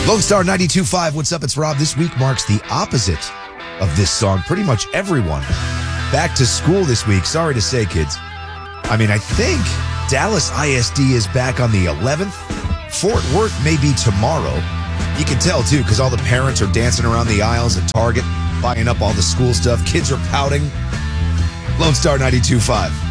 Lone Star 92.5, what's up? It's Rob. This week marks the opposite of this song. Pretty much everyone back to school this week. Sorry to say, kids. I mean, I think Dallas ISD is back on the 11th. Fort Worth may be tomorrow. You can tell, too, because all the parents are dancing around the aisles at Target, buying up all the school stuff. Kids are pouting. Lone Star 92.5.